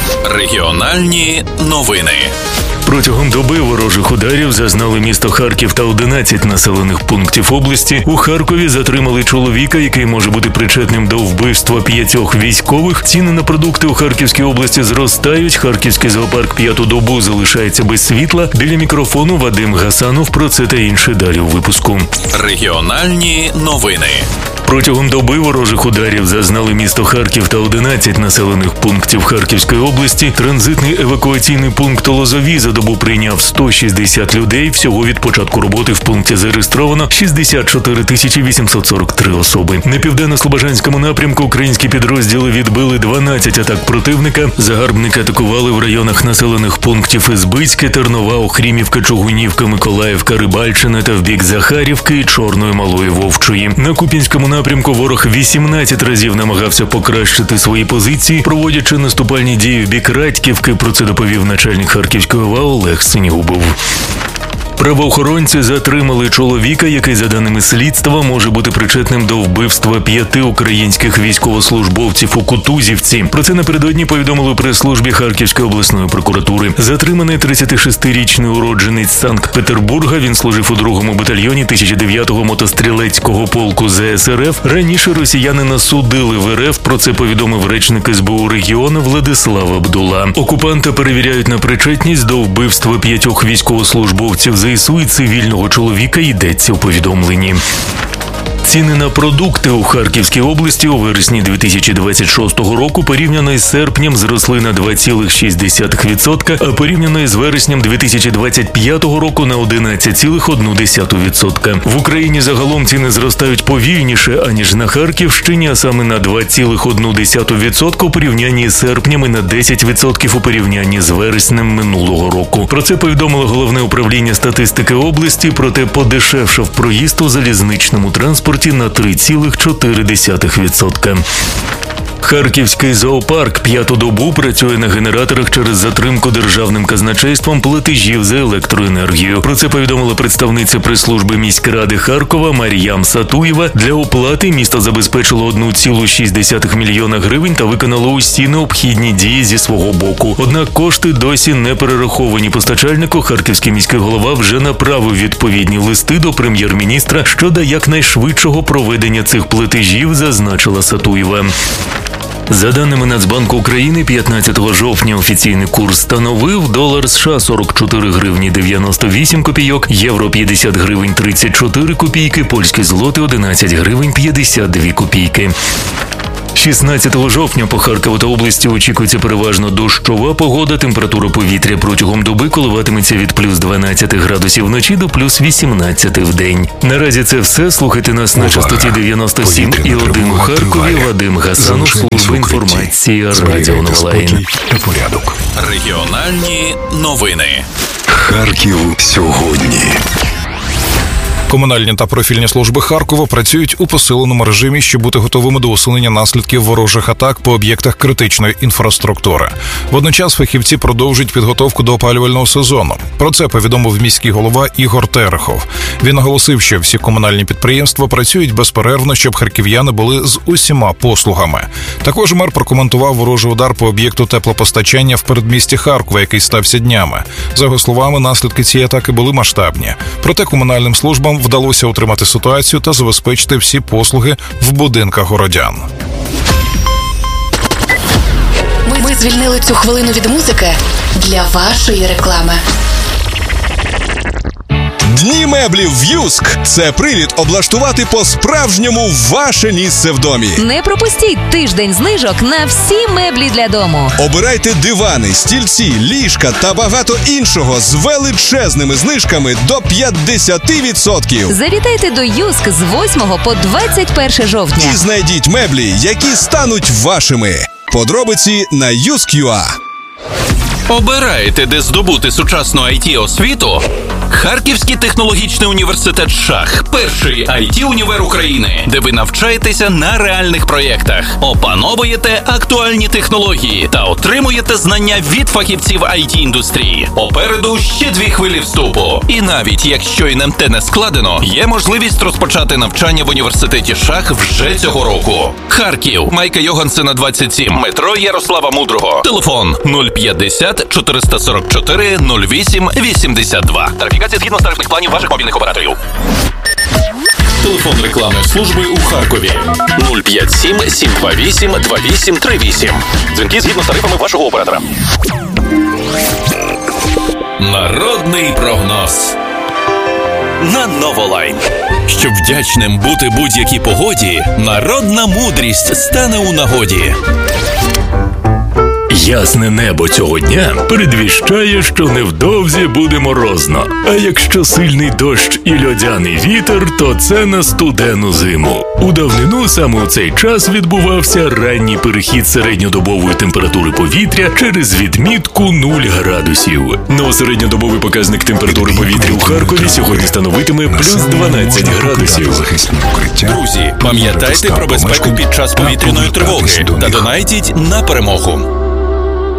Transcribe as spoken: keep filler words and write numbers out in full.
Регіональні новини. Протягом доби ворожих ударів зазнали місто Харків та одинадцять населених пунктів області. У Харкові затримали чоловіка, який може бути причетним до вбивства п'ятьох військових. Ціни на продукти у Харківській області зростають. Харківський зоопарк п'яту добу залишається без світла. Біля мікрофону Вадим Гасанов. Про це та інше далі у випуску. Регіональні новини. Протягом доби ворожих ударів зазнали місто Харків та одинадцять населених пунктів Харківської області. Транзитний евакуаційний пункт Лозові за добу прийняв сто шістдесят людей. Всього від початку роботи в пункті зареєстровано шістдесят чотири тисячі вісімсот сорок три особи. На південно-слобожанському напрямку українські підрозділи відбили дванадцять атак противника. Загарбники атакували в районах населених пунктів Ізбицьке, Тернова, Охрімівка, Чугунівка, Миколаївка, Рибальщина та в бік Захарівки і Чорної Малої Вовчої. На Куп'янському напрямку ворог вісімнадцять разів намагався покращити свої позиції, проводячи наступальні дії в бік Радьківки. Про це доповів начальник Харківської ОВА Олег Синігубов. Правоохоронці затримали чоловіка, який, за даними слідства, може бути причетним до вбивства п'яти українських військовослужбовців у Кутузівці. Про це напередодні повідомили у прес-службі Харківської обласної прокуратури. Затриманий тридцятишестирічний уродженець Санкт-Петербурга. Він служив у другому батальйоні тисяча дев'ятого мотострілецького полку ЗСРФ. Раніше росіянина судили в РФ. Про це повідомив речник ес бе у регіону Владислав Абдула. Окупанта перевіряють на причетність до вбивства п'ятьох військовослужбовців ЗСУ і цивільного чоловіка, йдеться у повідомленні. Ціни на продукти у Харківській області у вересні дві тисячі двадцять шостого року порівняно із серпнем зросли на два цілих шість десятих відсотка, а порівняно із вереснем дві тисячі двадцять п'ятого року на одинадцять цілих одну десяту відсотка. В Україні загалом ціни зростають повільніше, аніж на Харківщині, а саме на два цілих одну десяту відсотка у порівнянні з серпнем і на десять відсотків у порівнянні з вереснем минулого року. Про це повідомило Головне управління статистики області, проте подешевшав проїзд у залізничному транспорті на три цілих чотири десятих відсотка. Харківський зоопарк п'яту добу працює на генераторах через затримку державним казначейством платежів за електроенергію. Про це повідомила представниця прес-служби міськради Харкова Мар'ям Сатуєва. Для оплати місто забезпечило один цілих шість десятих мільйона гривень та виконало усі необхідні дії зі свого боку. Однак кошти досі не перераховані постачальнику. Харківський міський голова вже направив відповідні листи до прем'єр-міністра щодо якнайшвидшого проведення цих платежів, зазначила Сатуєва. За даними Нацбанку України, п'ятнадцятого жовтня офіційний курс становив долар США сорок чотири гривні дев'яносто вісім копійок, євро п'ятдесят гривень тридцять чотири копійки, польські злоти одинадцять гривень п'ятдесят дві копійки. шістнадцятого жовтня по Харкову та області очікується переважно дощова погода. Температура повітря протягом доби коливатиметься від плюс дванадцяти градусів вночі до плюс вісімнадцяти в день. Наразі це все. Слухайте нас на частоті дев'яносто сім і один у Харкові. Вадим Гасанов, служба інформації, Радіо Новолаїн. Регіональні новини. Харків сьогодні. Комунальні та профільні служби Харкова працюють у посиленому режимі, щоб бути готовими до усунення наслідків ворожих атак по об'єктах критичної інфраструктури. Водночас фахівці продовжують підготовку до опалювального сезону. Про це повідомив міський голова Ігор Терехов. Він наголосив, що всі комунальні підприємства працюють безперервно, щоб харків'яни були з усіма послугами. Також мер прокоментував ворожий удар по об'єкту теплопостачання в передмісті Харкова, який стався днями. За його словами, наслідки цієї атаки були масштабні. Проте комунальним службам вдалося утримати ситуацію та забезпечити всі послуги в будинках городян. Ми, ми звільнили цю хвилину від музики для вашої реклами. Дні меблів «В'юск» – це привід облаштувати по-справжньому ваше місце в домі. Не пропустіть тиждень знижок на всі меблі для дому. Обирайте дивани, стільці, ліжка та багато іншого з величезними знижками до п'ятдесят відсотків. Завітайте до «Юск» з восьмого по двадцять перше жовтня. І знайдіть меблі, які стануть вашими. Подробиці на юск крапка ю а. Обираєте, де здобути сучасну ай ті-освіту? Харківський технологічний університет «Шах» – перший ай ті-універ України, де ви навчаєтеся на реальних проєктах, опановуєте актуальні технології та отримуєте знання від фахівців ай ті-індустрії. Попереду ще дві хвилі вступу. І навіть якщо ен ем те не складено, є можливість розпочати навчання в університеті «Шах» вже цього року. Харків, Майка Йогансена, двадцять сім, метро Ярослава Мудрого. Телефон нуль п'ятдесят чотириста сорок чотири нуль вісім вісімдесят два. Тарифікація згідно з тарифних планів ваших мобільних операторів. Телефон рекламної служби у Харкові нуль п'ять сім сім два вісім два вісім три вісім. Дзвінки згідно з тарифами вашого оператора. Народний прогноз на Новолайн. Щоб вдячним бути будь-якій погоді, народна мудрість стане у нагоді. Ясне небо цього дня передвіщає, що невдовзі буде морозно. А якщо сильний дощ і льодяний вітер, то це на студену зиму. У давнину саме у цей час відбувався ранній перехід середньодобової температури повітря через відмітку нуль градусів. Ну, середньодобовий показник температури повітря у Харкові сьогодні становитиме плюс дванадцять градусів. Друзі, пам'ятайте про безпеку під час повітряної тривоги та донайтіть на перемогу.